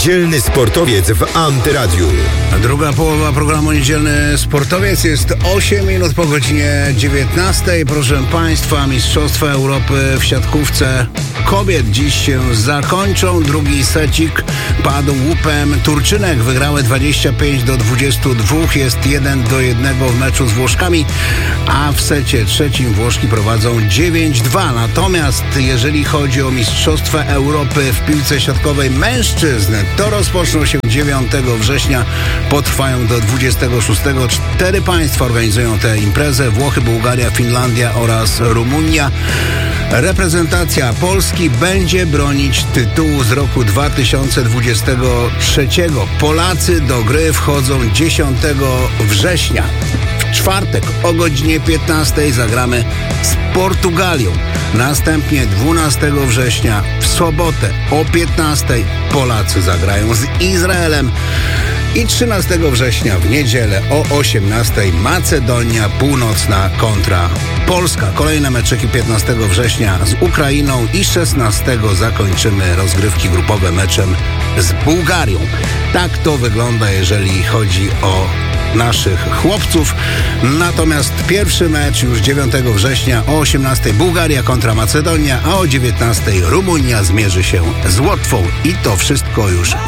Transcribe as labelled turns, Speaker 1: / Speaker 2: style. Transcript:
Speaker 1: Niedzielny sportowiec w Antyradiu.
Speaker 2: Druga połowa programu Niedzielny Sportowiec jest 8 minut po godzinie 19. Proszę Państwa, Mistrzostwa Europy w siatkówce kobiet dziś się zakończą. Drugi secik padł łupem Turczynek. Wygrały 25-22. Jest 1-1 w meczu z Włoszkami, a w secie trzecim Włoszki prowadzą 9-2. Natomiast jeżeli chodzi o Mistrzostwa Europy w piłce siatkowej mężczyzn, to rozpoczną się 9 września, potrwają do 26. 4 państwa organizują tę imprezę: Włochy, Bułgaria, Finlandia oraz Rumunia. Reprezentacja Polski będzie bronić tytułu z roku 2023. Polacy do gry wchodzą 10 września. W czwartek o godzinie 15 zagramy z Portugalią. Następnie 12 września w sobotę o 15 Polacy zagrają z Izraelem. I 13 września w niedzielę o 18 Macedonia Północna kontra Polska. Kolejne meczyki 15 września z Ukrainą i 16 zakończymy rozgrywki grupowe meczem z Bułgarią. Tak to wygląda, jeżeli chodzi o naszych chłopców. Natomiast pierwszy mecz już 9 września o 18 Bułgaria kontra Macedonia, a o 19 Rumunia zmierzy się z Łotwą. I to wszystko już